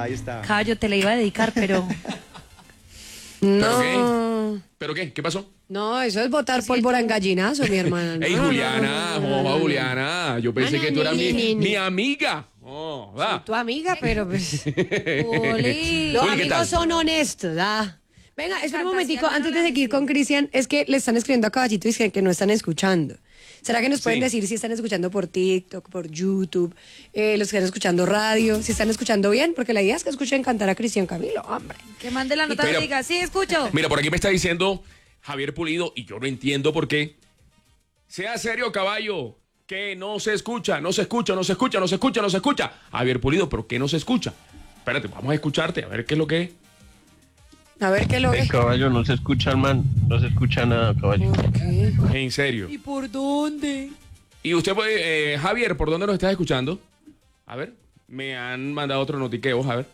ahí está. Caballo, te la iba a dedicar, pero... No. ¿Pero qué? ¿Qué pasó? No, eso es botar pólvora en gallinazo, mi hermana. Ey, No, Juliana, Juliana, yo pensé que tú eras mi amiga. Oh, Soy tu amiga, pero pues... Juli. Los Juli, ¿qué tal? amigos son honestos, ¿ah? Venga, espera un momentico, antes de seguir con Cristian, es que le están escribiendo a Caballito y dicen que no están escuchando. ¿Será que nos pueden Sí. decir si están escuchando por TikTok, por YouTube, los que están escuchando radio, si están escuchando bien? Porque la idea es que escuchen cantar a Cristian Camilo, hombre. Que mande la nota Mira. y diga, sí, escucho. Mira, por aquí me está diciendo Javier Pulido, y yo no entiendo por qué. Sea serio, caballo, que no se escucha, no se escucha, no se escucha, no se escucha, no se escucha. Javier Pulido, ¿pero qué no se escucha? Espérate, vamos a escucharte, a ver qué es lo que es. A ver qué lo El es. caballo no se escucha, hermano. No se escucha nada, caballo. En serio. ¿Y por dónde? Y usted puede, Javier, ¿por dónde nos estás escuchando? A ver, me han mandado otro notiqueo, a ver.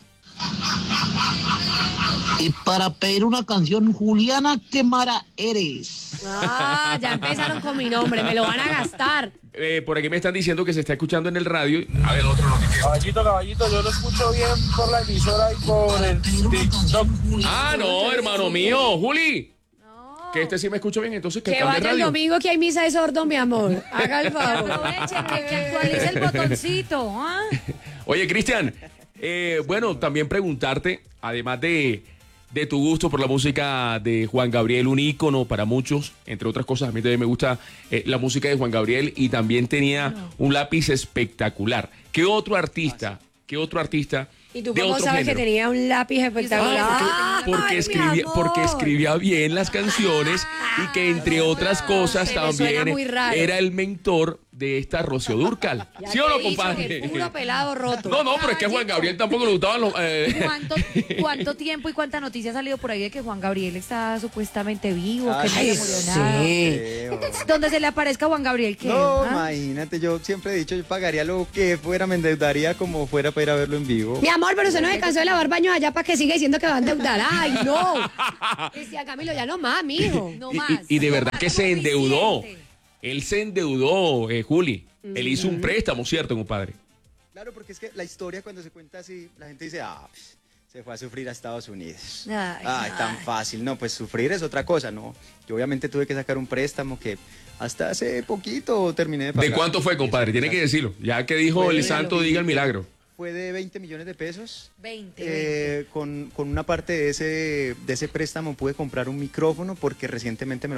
Y para pedir una canción, Juliana, qué mara eres. Ah, ya empezaron con mi nombre, me lo van a gastar. Por aquí me están diciendo que se está escuchando en el radio. A ver, otro notiqueo. Caballito, yo lo escucho bien por la emisora y por el TikTok. Ah, no, hermano mío, Juli. Que este sí me escucho bien, entonces que Que cambie vaya el radio. domingo que hay misa de sordo, mi amor. Haga el favor. Aprovechen, que actualice el botoncito. ¿Ah? Oye, Cristian, bueno, también preguntarte, además de tu gusto por la música de Juan Gabriel, un ícono para muchos, entre otras cosas, a mí también me gusta la música de Juan Gabriel y también tenía un lápiz espectacular. ¿Qué otro artista? ¿Y tú de cómo otro sabes que género? tenía un lápiz espectacular? Porque Ay, escribía, mi amor. porque escribía bien las canciones y que entre otras cosas se me suena también muy raro. era el mentor de esta Rocío Dúrcal. Ya ¿Sí o te no, he dicho que compadre? el puro pelado roto. No, pero es que a Juan Gabriel tampoco le gustaban los... ¿Cuánto tiempo y cuánta noticia ha salido por ahí de que Juan Gabriel está supuestamente vivo, que no Ay, se murió nada? sí. Donde se le aparezca Juan Gabriel, ¿qué? No, ¿Ah? imagínate, yo siempre he dicho, yo pagaría lo que fuera, me endeudaría como fuera para ir a verlo en vivo. Mi amor, pero usted no se cansó de lavar baños allá para que siga diciendo que va a endeudar. Ay, no. Cristian Camilo, ya no más, mijo. No Y- más. y de no verdad más, que es se endeudó. suficiente. Él se endeudó, Juli. Él hizo un préstamo, ¿cierto, compadre? Claro, porque es que la historia cuando se cuenta así, la gente dice, pues, se fue a sufrir a Estados Unidos. Ay, Tan fácil. No, pues sufrir es otra cosa, ¿no? Yo obviamente tuve que sacar un préstamo que hasta hace poquito terminé de pagar. ¿De cuánto fue, compadre? Tiene que decirlo. Ya que dijo Fue el de santo, lo diga el que- milagro. Fue de 20 millones de pesos. 20. Con una parte de ese préstamo pude comprar un micrófono porque recientemente me lo